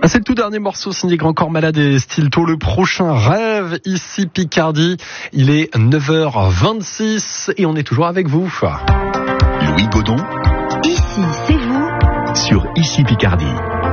C'est le tout dernier morceau signé Grand Corps Malade et Stilto, le prochain Rêve, ici Picardie. Il est 9h26 et on est toujours avec vous. Louis Godon. Ici, c'est vous. Sur Ici Picardie.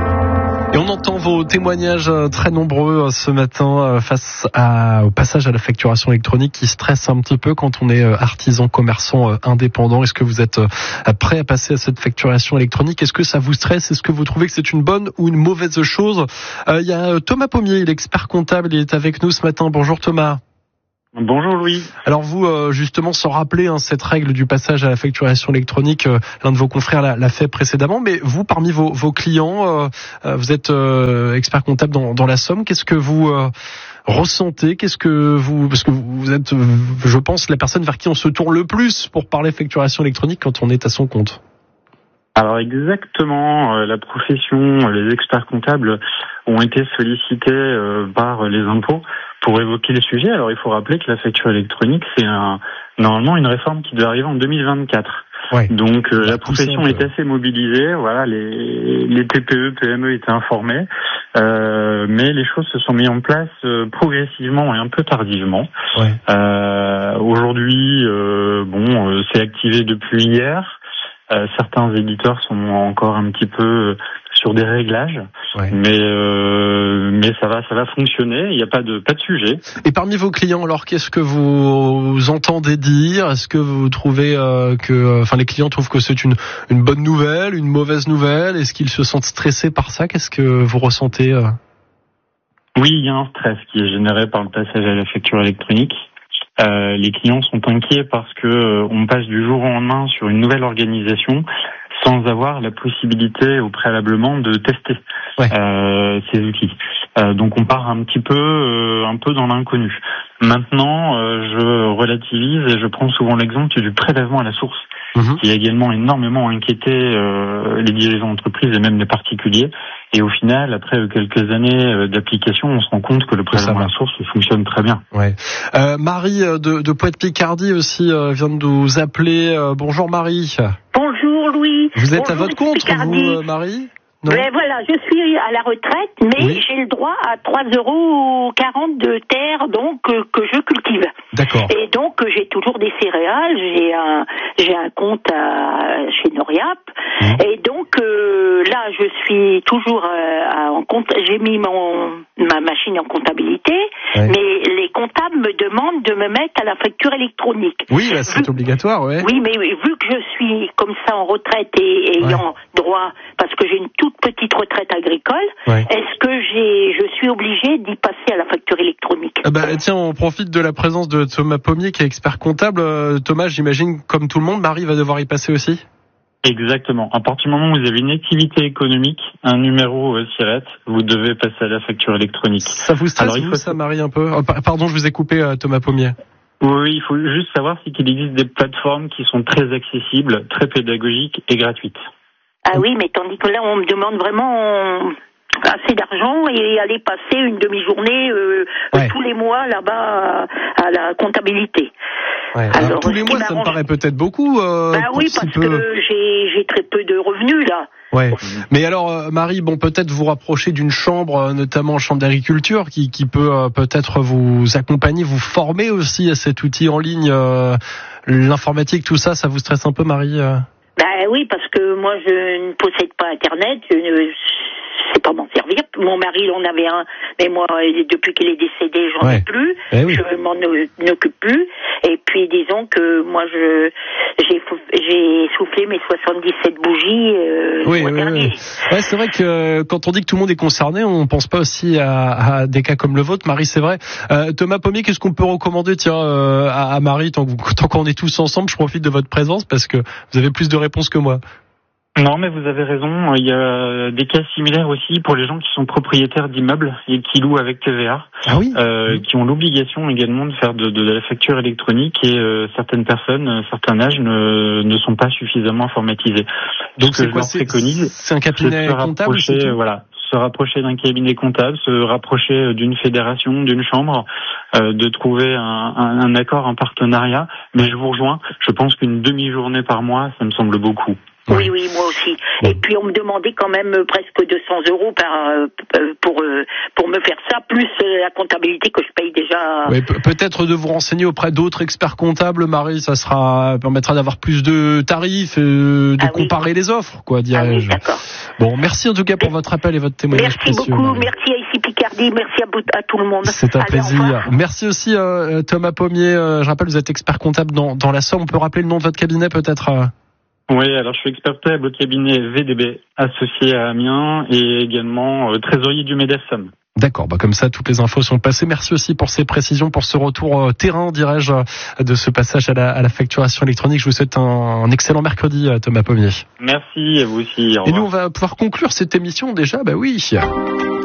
Et on entend vos témoignages très nombreux ce matin face au passage à la facturation électronique qui stresse un petit peu quand on est artisan, commerçant indépendant. Est-ce que vous êtes prêt à passer à cette facturation électronique? Est-ce que ça vous stresse? Est-ce que vous trouvez que c'est une bonne ou une mauvaise chose? Il y a Thomas Pommier, il est expert comptable, il est avec nous ce matin. Bonjour Thomas. Bonjour Louis. Alors vous, justement, sans rappeler cette règle du passage à la facturation électronique, l'un de vos confrères l'a fait précédemment, mais vous, parmi vos clients, vous êtes expert comptable dans la Somme, qu'est-ce que vous ressentez? Parce que vous êtes, je pense, la personne vers qui on se tourne le plus pour parler facturation électronique quand on est à son compte. Alors exactement, la profession, les experts comptables ont été sollicités par les impôts pour évoquer le sujet. Alors il faut rappeler que la facture électronique, c'est normalement une réforme qui doit arriver en 2024. Ouais. Donc la profession est assez mobilisée. Voilà, les TPE, PME étaient informés, mais les choses se sont mises en place progressivement et un peu tardivement. Ouais. Aujourd'hui, c'est activé depuis hier. Certains éditeurs sont encore un petit peu sur des réglages, ouais. mais ça va fonctionner. Il n'y a pas de sujet. Et parmi vos clients, alors qu'est-ce que vous entendez dire? Est-ce que vous trouvez les clients trouvent que c'est une bonne nouvelle, une mauvaise nouvelle? Est-ce qu'ils se sentent stressés par ça? Qu'est-ce que vous ressentez? Oui, il y a un stress qui est généré par le passage à la facture électronique. Les clients sont inquiets parce que on passe du jour au lendemain sur une nouvelle organisation sans avoir la possibilité au préalablement de tester ces outils. Donc on part un peu dans l'inconnu. Maintenant, je relativise et je prends souvent l'exemple du prélèvement à la source, qui a également énormément inquiété les dirigeants d'entreprise et même les particuliers. Et au final, après quelques années d'application, on se rend compte que le prélèvement à la source fonctionne très bien. Ouais. Marie de Poète-Picardie aussi vient de nous appeler. Bonjour Marie. Bonjour Louis. Vous êtes Bonjour, à votre compte, vous, Marie? Non. Mais voilà, je suis à la retraite, mais j'ai le droit à 3,40 € de terre donc que je cultive. D'accord. Et donc j'ai toujours des céréales, j'ai un compte chez Noriap. Et donc là je suis toujours en compte. J'ai mis ma machine en comptabilité, mais les comptables me demandent de me mettre à la facture électronique. Oui, là, c'est obligatoire, ouais. Oui, mais vu que je suis comme ça en retraite et ayant droit, parce que j'ai une toute petite retraite agricole, est-ce que je suis obligée d'y passer à la facture électronique? Tiens, on profite de la présence de Thomas Pommier qui est expert comptable. Thomas, j'imagine, comme tout le monde, Marie va devoir y passer aussi? Exactement. À partir du moment où vous avez une activité économique, un numéro SIRET, vous devez passer à la facture électronique. Ça vous stresse, ça, Marie, un peu? Pardon, je vous ai coupé, Thomas Pommier. Oui, il faut juste savoir qu'il existe des plateformes qui sont très accessibles, très pédagogiques et gratuites. Ah oui, mais tandis que là, on me demande vraiment assez d'argent et aller passer une demi-journée tous les mois là-bas à la comptabilité. Ouais. Alors, tous les mois, ça me paraît peut-être beaucoup. Oui, parce que j'ai très peu de revenus là. Ouais. Mais alors, Marie, peut-être vous rapprocher d'une chambre, notamment chambre d'agriculture, qui peut peut-être vous accompagner, vous former aussi à cet outil en ligne, l'informatique, tout ça, ça vous stresse un peu, Marie? Oui, parce que moi je ne possède pas Internet, je ne sais pas m'en servir. Mon mari il en avait un, mais moi depuis qu'il est décédé j'en ai plus, je m'en occupe plus. Et puis disons que moi j'ai soufflé mes 77 bougies dernier. Ouais, c'est vrai que quand on dit que tout le monde est concerné, on pense pas aussi à des cas comme le vôtre. Marie, c'est vrai. Thomas Pommier, qu'est-ce qu'on peut recommander à Marie tant qu'on est tous ensemble? Je profite de votre présence parce que vous avez plus de réponses que moi. Non, mais vous avez raison. Il y a des cas similaires aussi pour les gens qui sont propriétaires d'immeubles et qui louent avec TVA, qui ont l'obligation également de faire de la facture électronique et certaines personnes, certains âges ne sont pas suffisamment informatisés. Donc je leur préconise. C'est un cabinet comptable, se rapprocher d'un cabinet comptable, se rapprocher d'une fédération, d'une chambre, de trouver un accord, un partenariat. Mais je vous rejoins. Je pense qu'une demi-journée par mois, ça me semble beaucoup. Oui, moi aussi. Bon. Et puis on me demandait quand même presque 200 € pour me faire ça, plus la comptabilité que je paye déjà. Oui, peut-être de vous renseigner auprès d'autres experts comptables, Marie, ça permettra d'avoir plus de tarifs, de comparer les offres, quoi, dirais-je. Oui, d'accord. Bon, merci en tout cas pour votre appel et votre témoignage précieux. Merci beaucoup, Marie. merci à ICI Picardie, merci à tout le monde. C'est un plaisir. Merci aussi Thomas Pommier, je rappelle, vous êtes expert comptable dans la Somme. On peut rappeler le nom de votre cabinet peut-être Oui, alors je suis expert comptable au cabinet VDB, associé à Amiens, et également trésorier du MEDEF Somme. D'accord, comme ça toutes les infos sont passées. Merci aussi pour ces précisions, pour ce retour terrain, dirais-je, de ce passage à la facturation électronique. Je vous souhaite un excellent mercredi, Thomas Pommier. Merci, à vous aussi. Au revoir. Et nous, on va pouvoir conclure cette émission déjà, oui.